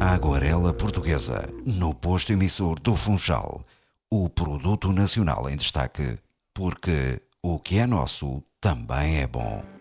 A Aguarela Portuguesa, no posto emissor do Funchal. O produto nacional em destaque, porque o que é nosso também é bom.